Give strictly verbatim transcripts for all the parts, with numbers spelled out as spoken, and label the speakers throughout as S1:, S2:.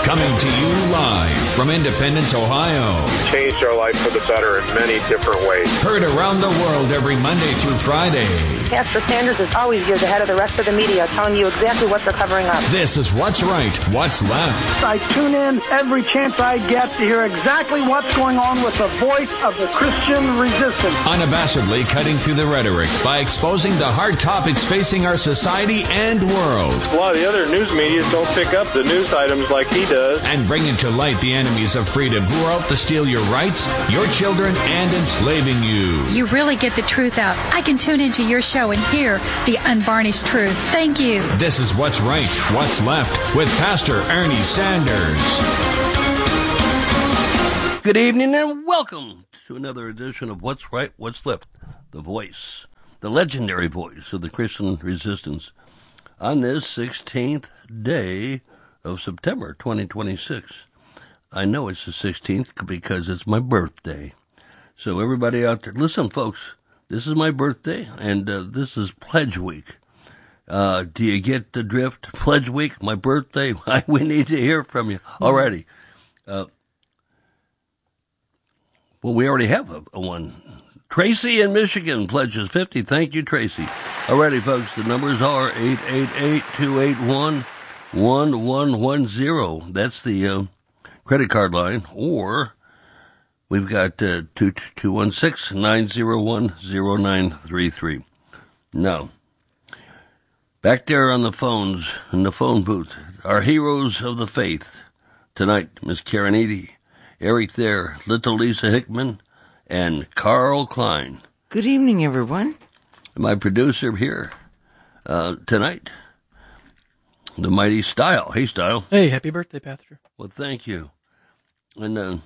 S1: Coming to you live from Independence, Ohio.
S2: Changed our life for the better in many different ways.
S1: Heard around the world every Monday through Friday.
S3: Pastor Sanders is always years ahead of the rest of the media, telling you exactly what they're covering up.
S1: This is What's Right, What's Left.
S4: I tune in every chance I get to hear exactly what's going on with the voice of the Christian resistance.
S1: Unabashedly cutting through the rhetoric by exposing the hard topics facing our society and world.
S2: A lot of the other news media don't pick up the news items like he does.
S1: And bringing to light the enemies of freedom who are out to steal your rights, your children, and enslaving you.
S5: You really get the truth out. I can tune into your show and hear the unvarnished truth. Thank you.
S1: This is What's Right, What's Left with Pastor Ernie Sanders.
S6: Good evening and welcome to another edition of What's Right, What's Left, the voice, the legendary voice of the Christian resistance on this sixteenth day of September twenty twenty-six. I know it's the sixteenth because it's my birthday. So everybody out there, listen folks, this is my birthday and uh, this is Pledge Week. Uh, do you get the drift? Pledge Week, my birthday, we need to hear from you already. Uh, well, we already have a, a one. Tracy in Michigan pledges fifty. Thank you, Tracy. Alrighty, folks, the numbers are eight eight eight, two eight one, one one one zero. That's the uh, credit card line. Or we've got uh, two two one six, nine zero one, zero nine three three. Now, back there on the phones, in the phone booth, our heroes of the faith tonight, Miss Karen Eady, Eric Thayer, Little Lisa Hickman, and Carl Klein.
S7: Good evening, everyone.
S6: My producer here uh, tonight, the mighty Style. Hey, Style.
S8: Hey, happy birthday, Pastor.
S6: Well, thank you. And uh,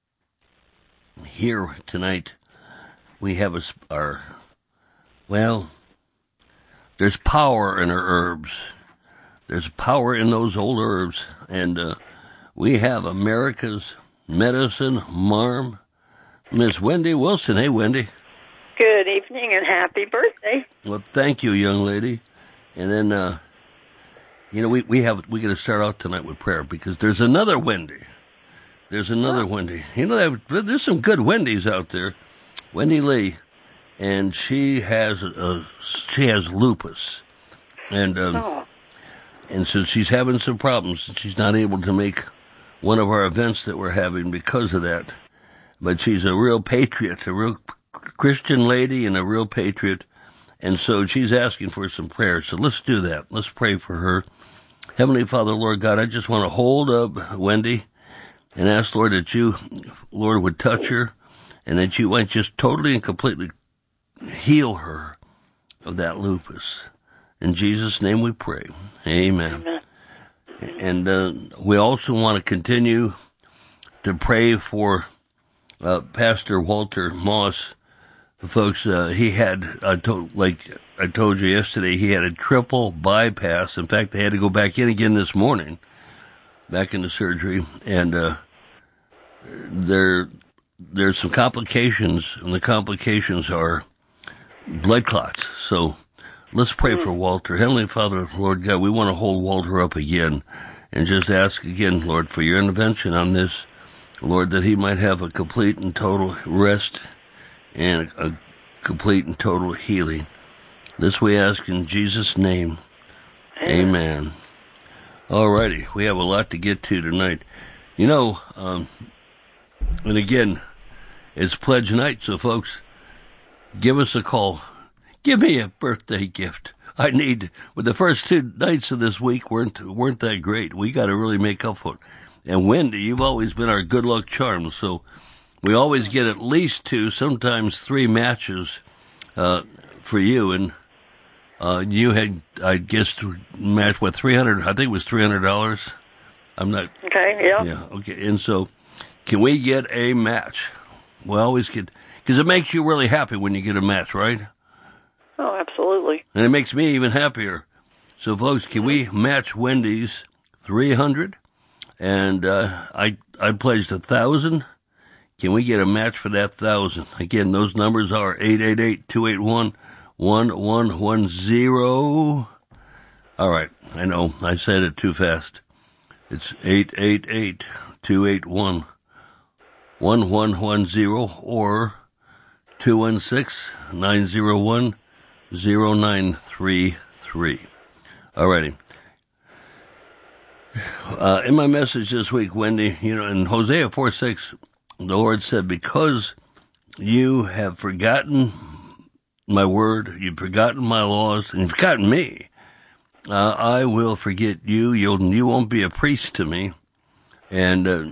S6: here tonight, we have a, our, well, there's power in our herbs. There's power in those old herbs. And uh, we have America's medicine marm, Miss Wendy Wilson. Hey, Wendy.
S9: Good evening and happy birthday.
S6: Well, thank you, young lady. And then, uh, you know, we, we have, we got to start out tonight with prayer because there's another Wendy. There's another oh. Wendy. You know, there's some good Wendy's out there. Wendy Lee. And she has, uh, she has lupus. And, um, oh. and so she's having some problems. She's not able to make one of our events that we're having because of that. But she's a real patriot, a real Christian lady and a real patriot. And so she's asking for some prayers. So let's do that. Let's pray for her. Heavenly Father, Lord God, I just want to hold up Wendy and ask, Lord, that you, Lord, would touch her and that you might just totally and completely heal her of that lupus. In Jesus' name we pray. Amen. Amen. And uh, we also want to continue to pray for Uh, Pastor Walter Moss, folks. Uh, he had, I told, like I told you yesterday, he had a triple bypass. In fact, they had to go back in again this morning, back into surgery, and uh, there, there's some complications, and the complications are blood clots. So let's pray for Walter. Heavenly Father, Lord God, we want to hold Walter up again, and just ask again, Lord, for your intervention on this. Lord, that he might have a complete and total rest and a complete and total healing. This we ask in Jesus' name. Amen. All righty. We have a lot to get to tonight. You know, um, and again, it's pledge night, so folks, give us a call. Give me a birthday gift. I need, well, the first two nights of this week weren't, weren't that great. We got to really make up for it. And Wendy, you've always been our good luck charm, so we always get at least two, sometimes three matches uh, for you. And uh, you had, I guess, matched, what, three hundred dollars? I think it was three hundred dollars. I'm not.
S9: Okay, yeah.
S6: Yeah, okay. And so can we get a match? We always get, because it makes you really happy when you get a match, right?
S9: Oh, absolutely.
S6: And it makes me even happier. So, folks, can we match Wendy's three hundred dollars? And uh, I I pledged a thousand. Can we get a match for that thousand? Again, those numbers are eight eight eight, two eight one, one one one zero. All right, I know I said it too fast. It's eight eight eight, two eight one, one one one zero or two one six, nine zero one, zero nine three three. Alrighty. Uh, in my message this week, Wendy, you know, in Hosea four six, the Lord said, because you have forgotten my word, you've forgotten my laws, and you've forgotten me, uh, I will forget you. You'll, you won't be a priest to me, and uh,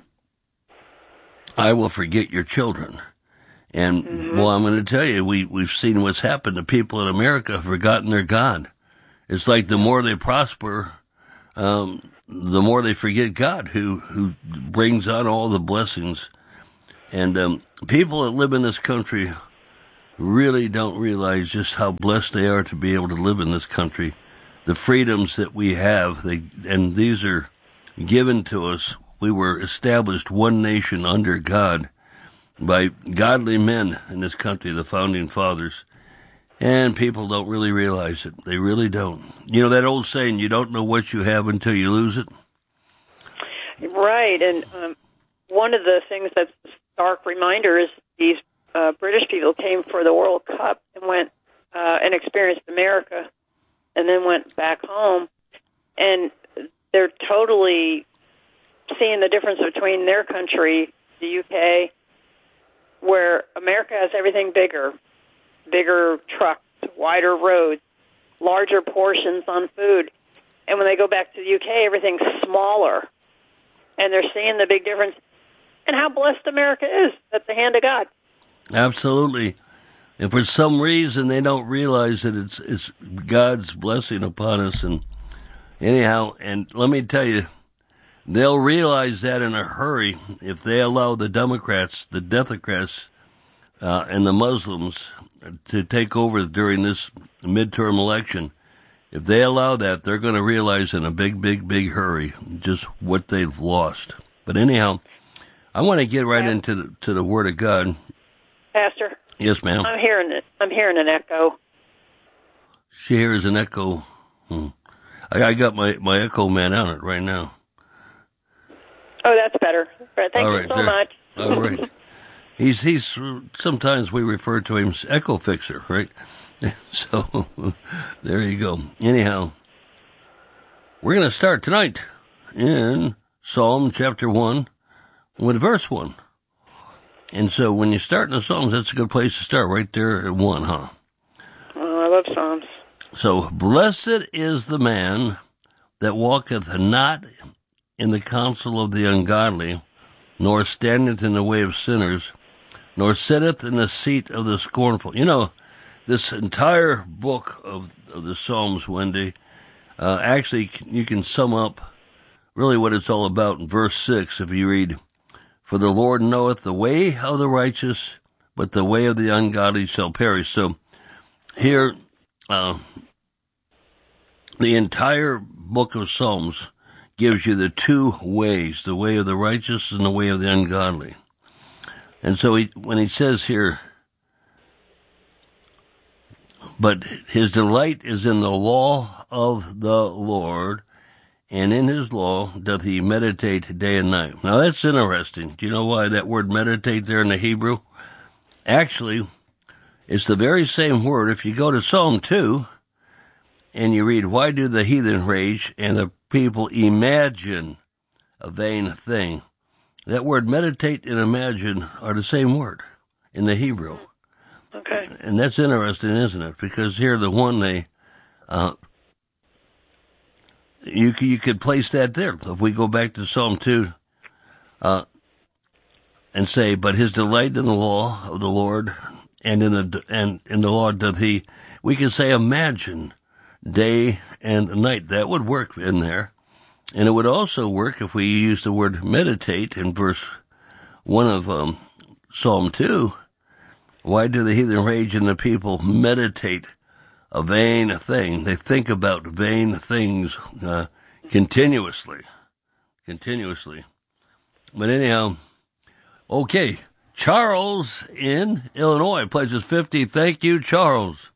S6: I will forget your children. And, mm-hmm. well, I'm going to tell you, we, we've seen what's happened to people in America have forgotten their God. It's like the more they prosper, um, the more they forget God, who, who brings on all the blessings. And um, people that live in this country really don't realize just how blessed they are to be able to live in this country. The freedoms that we have, they, and these are given to us. We were established one nation under God by godly men in this country, the founding fathers. And people don't really realize it. They really don't. You know that old saying, you don't know what you have until you lose it?
S9: Right. And um, one of the things that's a stark reminder is these uh, British people came for the World Cup and went uh, and experienced America and then went back home. And they're totally seeing the difference between their country, the U K, where America has everything bigger. Bigger trucks, wider roads, larger portions on food. And when they go back to the U K, everything's smaller. And they're seeing the big difference and how blessed America is at the hand of God.
S6: Absolutely. And for some reason, they don't realize that it's it's God's blessing upon us. And anyhow, and let me tell you, they'll realize that in a hurry if they allow the Democrats, the Deathocrats, uh, and the Muslims to take over during this midterm election. If they allow that, they're going to realize in a big, big, big hurry just what they've lost. But anyhow, I want to get right yeah. into the, to the Word of God.
S9: Pastor.
S6: Yes, ma'am.
S9: I'm hearing it. I'm hearing an echo.
S6: She hears an echo. Hmm. I, I got my, my Echo Man on it right now.
S9: Oh, that's better. Thank
S6: All
S9: you
S6: right,
S9: so
S6: there.
S9: much.
S6: All right. He's, he's, sometimes we refer to him as Echo Fixer, right? So, there you go. Anyhow, we're going to start tonight in Psalm chapter one with verse one. And so when you start in the Psalms, that's a good place to start, right there at one, huh?
S9: Oh, I love Psalms.
S6: So, blessed is the man that walketh not in the counsel of the ungodly, nor standeth in the way of sinners, nor sitteth in the seat of the scornful. You know, this entire book of, of the Psalms, Wendy, uh, actually you can sum up really what it's all about in verse six if you read, for the Lord knoweth the way of the righteous, but the way of the ungodly shall perish. So here, uh, the entire book of Psalms gives you the two ways, the way of the righteous and the way of the ungodly. And so he, when he says here, but his delight is in the law of the Lord, and in his law doth he meditate day and night. Now that's interesting. Do you know why that word meditate there in the Hebrew? Actually, it's the very same word. If you go to Psalm two, and you read, why do the heathen rage, and the people imagine a vain thing? That word meditate and imagine are the same word in the Hebrew.
S9: Okay.
S6: And that's interesting, isn't it? Because here the one they, uh, you, you could place that there. If we go back to Psalm two, uh, and say, but his delight in the law of the Lord, and in the, and in the law doth he, we could say imagine day and night. That would work in there. And it would also work if we use the word meditate in verse one of um, Psalm two. Why do the heathen rage and the people meditate a vain thing? They think about vain things uh, continuously. Continuously. But anyhow, okay. Charles in Illinois pledges fifty. Thank you, Charles.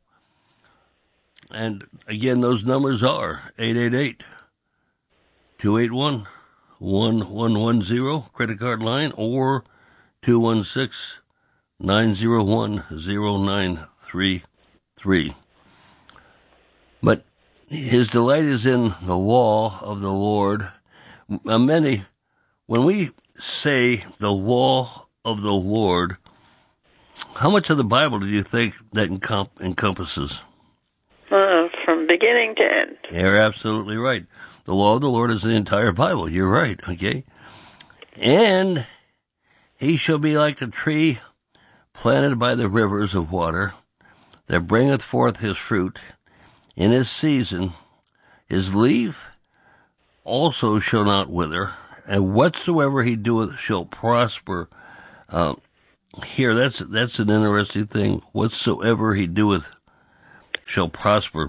S6: And again, those numbers are eight eight eight, two eight one, one one one zero credit card line, or two one six, nine zero one, zero nine three three. But his delight is in the law of the Lord. Now, many, when we say the law of the Lord, how much of the Bible do you think that encom- encompasses?
S9: Uh, from beginning to end.
S6: You're absolutely right. The law of the Lord is the entire Bible. You're right, okay? And he shall be like a tree planted by the rivers of water, that bringeth forth his fruit in his season. His leaf also shall not wither, and whatsoever he doeth shall prosper. Uh, here, that's that's an interesting thing. Whatsoever he doeth shall prosper.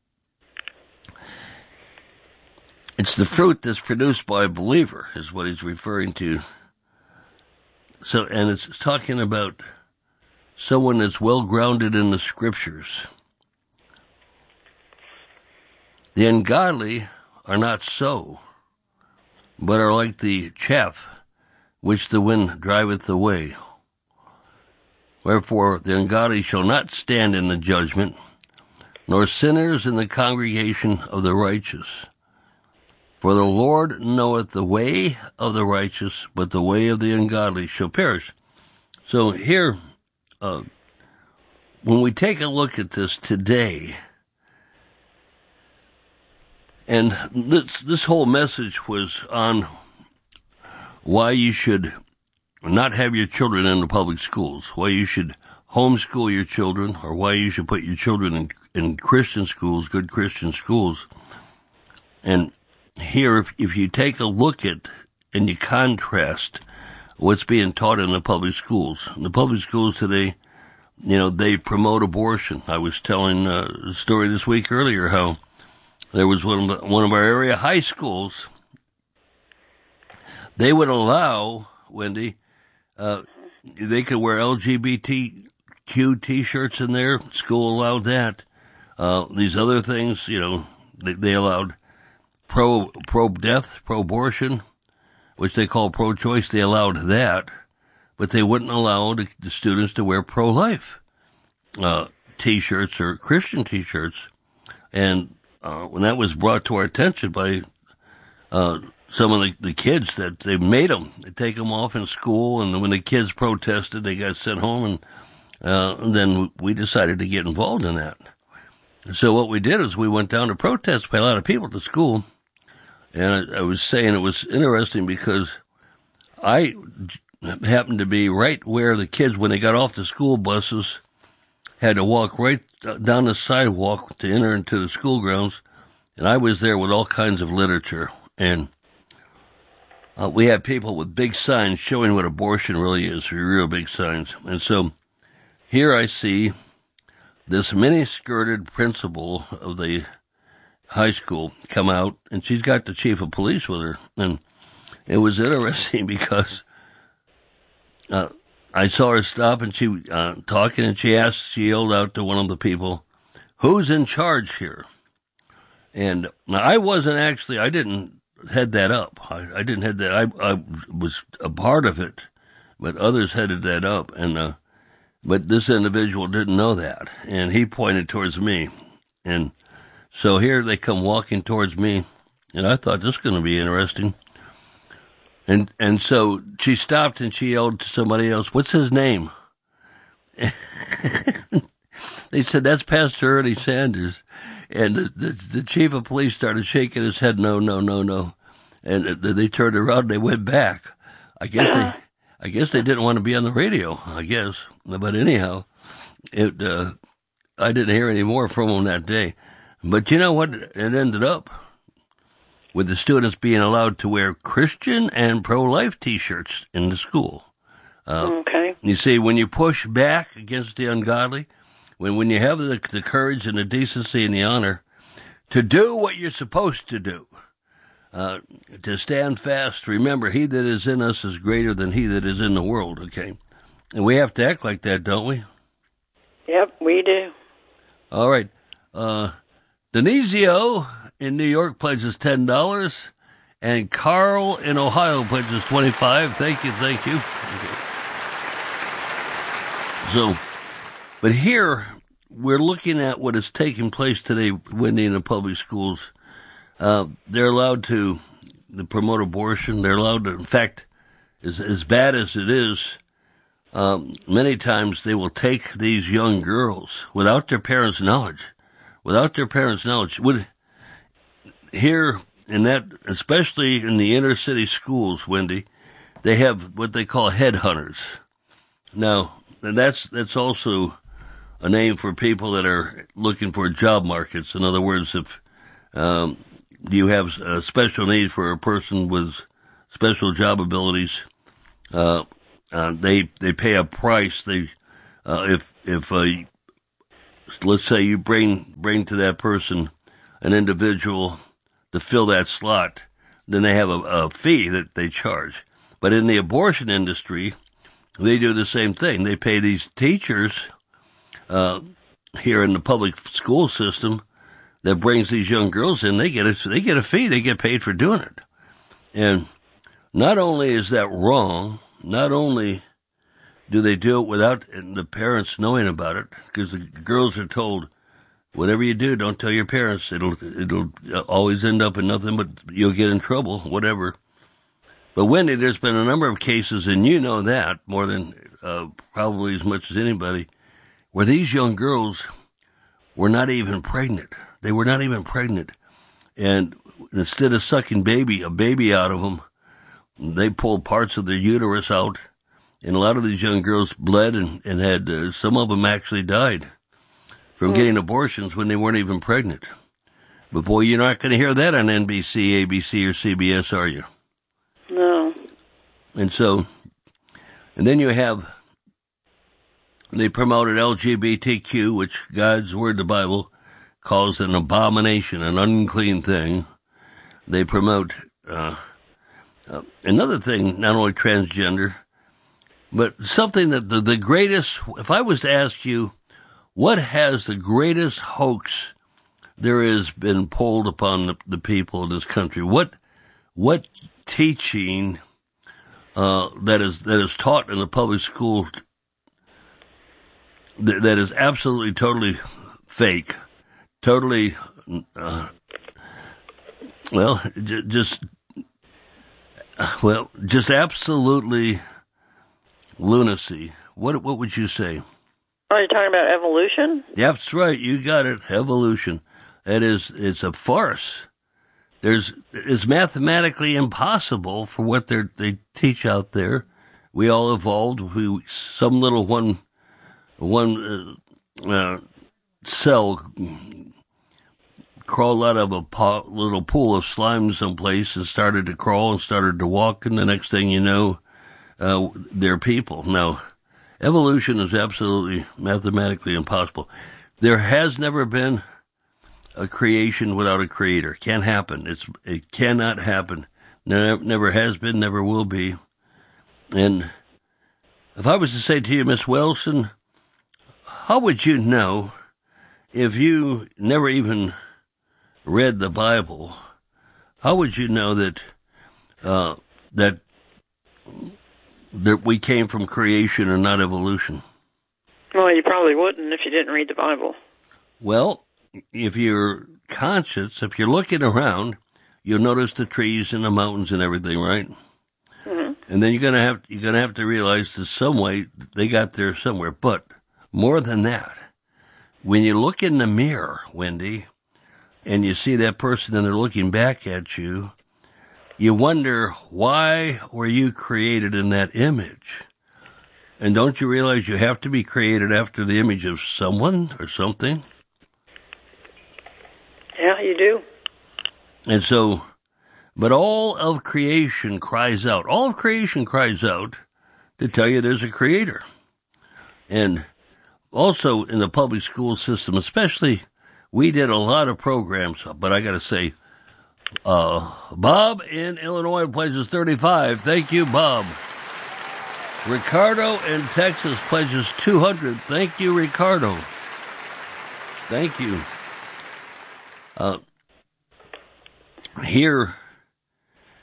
S6: It's the fruit that's produced by a believer, is what he's referring to. So, and it's talking about someone that's well grounded in the scriptures. The ungodly are not so, but are like the chaff which the wind driveth away. Wherefore the ungodly shall not stand in the judgment, nor sinners in the congregation of the righteous. For the Lord knoweth the way of the righteous, but the way of the ungodly shall perish. So here, uh, when we take a look at this today, and this this whole message was on why you should not have your children in the public schools, why you should homeschool your children, or why you should put your children in, in Christian schools, good Christian schools. And here, if, if you take a look at and you contrast what's being taught in the public schools, in the public schools today, you know, they promote abortion. I was telling uh, a story this week earlier how there was one of, one of our area high schools. They would allow, Wendy, uh, they could wear L G B T Q T-shirts in there. School allowed that. Uh, these other things, you know, they, they allowed pro pro-death, pro-abortion, which they call pro-choice. They allowed that, but they wouldn't allow the, the students to wear pro-life uh, T-shirts or Christian T-shirts. And uh, when that was brought to our attention by uh, some of the, the kids, that they made them, they take them off in school, and when the kids protested, they got sent home, and, uh, and then we decided to get involved in that. So what we did is we went down to protest by a lot of people at the school, and I, I was saying it was interesting because I happened to be right where the kids, when they got off the school buses, had to walk right down the sidewalk to enter into the school grounds, and I was there with all kinds of literature, and uh, we had people with big signs showing what abortion really is, real big signs. And so here I see this mini-skirted principal of the high school come out, and she's got the chief of police with her. And it was interesting because uh, I saw her stop, and she uh, talking, and she asked, she yelled out to one of the people, "Who's in charge here?" And now I wasn't actually, I didn't head that up. I, I didn't head that. I, I was a part of it, but others headed that up. And uh, but this individual didn't know that, and he pointed towards me. And so here they come walking towards me, and I thought this is going to be interesting. And and so she stopped and she yelled to somebody else, "What's his name?" They said, "That's Pastor Ernie Sanders." And the, the, the chief of police started shaking his head, "No, no, no, no." And they turned around and they went back. I guess they, I guess they didn't want to be on the radio, I guess. But anyhow, it, uh, I didn't hear any more from them that day. But you know what? It ended up with the students being allowed to wear Christian and pro-life T-shirts in the school. Uh,
S9: okay.
S6: You see, when you push back against the ungodly, when when you have the, the courage and the decency and the honor to do what you're supposed to do, uh, to stand fast, remember, he that is in us is greater than he that is in the world, okay? And we have to act like that, don't we?
S9: Yep, we do.
S6: All right. Uh, Denizio in New York pledges ten dollars, And Carl in Ohio pledges twenty-five. Thank you, thank you. So, but here we're looking at what is taking place today, Wendy, in the public schools. Uh, they're allowed to, to promote abortion. They're allowed to, in fact, as, as bad as it is, um, many times they will take these young girls without their parents' knowledge, without their parents' knowledge. Would here in that, especially in the inner city schools, Wendy, they have what they call headhunters. Now, and that's that's also a name for people that are looking for job markets. In other words, if um, you have a special need for a person with special job abilities, uh, uh, they they pay a price. They uh, if if uh, let's say you bring bring to that person an individual to fill that slot, then they have a, a fee that they charge. But in the abortion industry, they do the same thing. They pay these teachers uh, here in the public school system that brings these young girls in. They get a, they get a fee. They get paid for doing it. And not only is that wrong, not only do they do it without the parents knowing about it, because the girls are told, whatever you do, don't tell your parents. It'll it'll always end up in nothing but you'll get in trouble, whatever. But Wendy, there's been a number of cases, and you know that more than uh, probably as much as anybody, where these young girls were not even pregnant. They were not even pregnant. And instead of sucking baby, a baby out of them, they pulled parts of their uterus out. And a lot of these young girls bled and, and had, uh, some of them actually died from getting abortions when they weren't even pregnant. But boy, you're not going to hear that on N B C, A B C, or C B S, are you?
S9: No.
S6: And so, and then you have, they promoted L G B T Q, which God's Word, the Bible, calls an abomination, an unclean thing. They promote uh, uh, another thing, not only transgender, but something that the, the greatest, if I was to ask you, what has the greatest hoax there has been pulled upon the, the people of this country? What what teaching uh, that is that is taught in the public school that, that is absolutely totally fake, totally uh, well, j- just well, just absolutely lunacy. What what would you say?
S9: Are you talking about evolution?
S6: That's right. You got it. Evolution. It is, it's a farce. There's, it's mathematically impossible for what they they teach out there. We all evolved. We, some little one, one, uh, uh, cell crawled out of a po- little pool of slime someplace and started to crawl and started to walk. And the next thing you know, uh, they're people. Now, evolution is absolutely mathematically impossible. There has never been a creation without a creator. Can't happen. It's it cannot happen. Never, never has been, never will be. And if I was to say to you, Miss Wilson, how would you know if you never even read the Bible? How would you know that uh, that that we came from creation and not evolution?
S9: Well, you probably wouldn't if you didn't read the Bible.
S6: Well, if you're conscious, if you're looking around, you'll notice the trees and the mountains and everything, right? Mm-hmm. And then you're gonna have you're gonna have to realize that some way they got there somewhere. But more than that, when you look in the mirror, Wendy, and you see that person and they're looking back at you, you wonder, why were you created in that image? And don't you realize you have to be created after the image of someone or something?
S9: Yeah, you do.
S6: And so, but all of creation cries out. All of creation cries out to tell you there's a creator. And also in the public school system, especially, we did a lot of programs, but I got to say, Uh, Bob in Illinois pledges thirty-five. Thank you, Bob. Ricardo in Texas pledges two hundred. Thank you, Ricardo. Thank you. Uh, here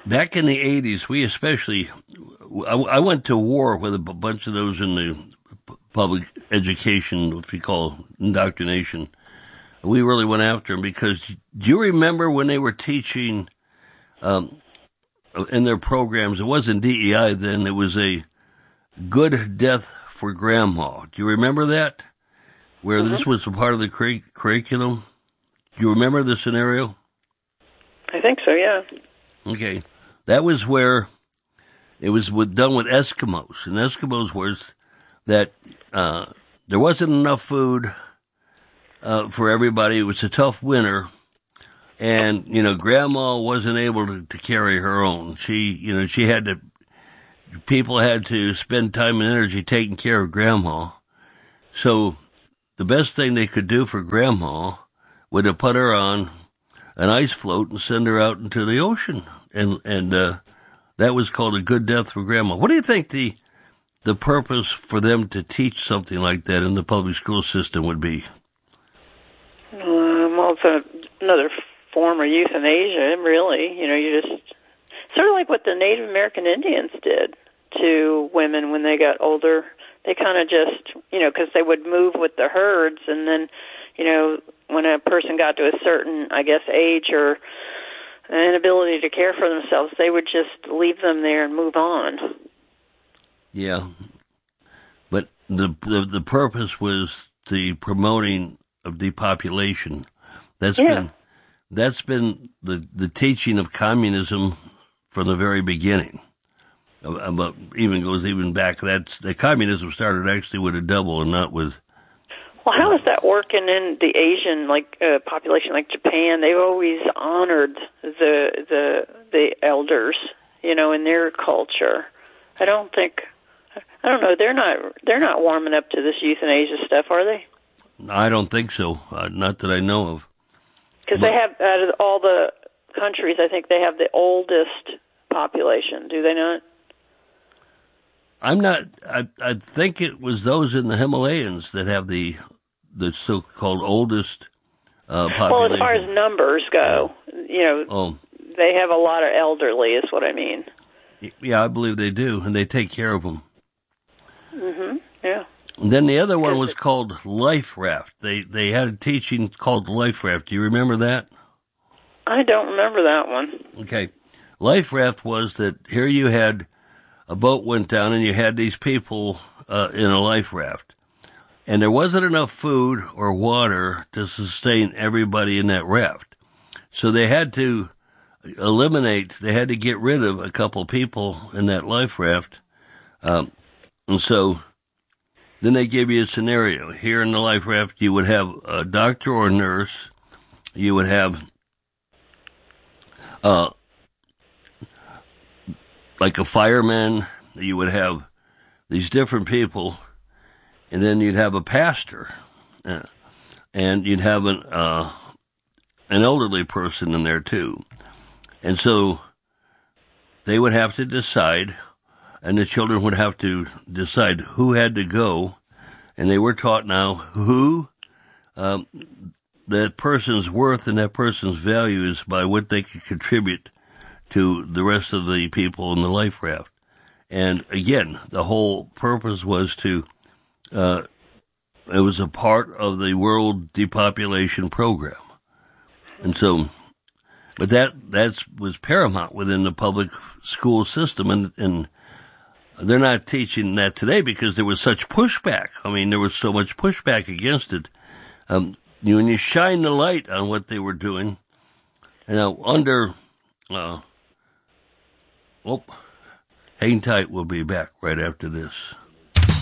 S6: back in the eighties, we especially, I, I went to war with a b- bunch of those in the p- public education, if you call indoctrination. We really went after them because, do you remember when they were teaching um, in their programs, it wasn't D E I then, it was a good death for grandma. Do you remember that? Where mm-hmm. this was a part of the cur- curriculum? Do you remember the scenario?
S9: I think so, yeah.
S6: Okay. That was where it was with, done with Eskimos. And Eskimos was that uh, there wasn't enough food uh, for everybody. It was a tough winter. And, you know, grandma wasn't able to, to carry her own. She, you know, she had to, people had to spend time and energy taking care of grandma. So the best thing they could do for grandma would have put her on an ice float and send her out into the ocean. And, and, uh, that was called a good death for grandma. What do you think the, the purpose for them to teach something like that in the public school system would be?
S9: Um, well, it's a, another form of euthanasia, really. You know, you just, sort of like what the Native American Indians did to women when they got older. They kind of just, you know, because they would move with the herds, and then, you know, when a person got to a certain, I guess, age or an inability to care for themselves, they would just leave them there and move on.
S6: Yeah. But the the, the purpose was the promoting of depopulation. That's
S9: yeah.
S6: been that's been the, the teaching of communism from the very beginning. About even goes even back. That's the communism started actually with a double and not with.
S9: Well, how is that working in the Asian like uh, population, like Japan? They've always honored the the the elders, you know, in their culture. I don't think, I don't know. They're not they're not warming up to this euthanasia stuff, are they?
S6: I don't think so. Uh, not that I know of.
S9: Because they have out of all the countries, I think they have the oldest population. Do they not?
S6: I'm not. I I think it was those in the Himalayas that have the the so-called oldest uh, population.
S9: Well, as far as numbers go, you know,
S6: oh.
S9: they have a lot of elderly. Is what I mean.
S6: Yeah, I believe they do, and they take care of them.
S9: Mm-hmm. Yeah.
S6: And then the other one was called Life Raft. They they had a teaching called Life Raft. Do you remember that?
S9: I don't remember that one.
S6: Okay, Life Raft was that here you had. A boat went down and you had these people uh, in a life raft. And there wasn't enough food or water to sustain everybody in that raft. So they had to eliminate, they had to get rid of a couple people in that life raft. Um, and so then they gave you a scenario. Here in the life raft, you would have a doctor or nurse. You would have uh like a fireman, you would have these different people, and then you'd have a pastor, uh, and you'd have an uh, an elderly person in there too. And so they would have to decide, and the children would have to decide who had to go, and they were taught now who um, that person's worth and that person's value is by what they could contribute to the rest of the people in the life raft. And again, the whole purpose was to, uh, it was a part of the world depopulation program. And so, but that, that's was paramount within the public school system. And, and they're not teaching that today because there was such pushback. I mean, there was so much pushback against it. Um, when you shine the light on what they were doing, you know, under, uh, Oh, hang tight. We'll be back right after this.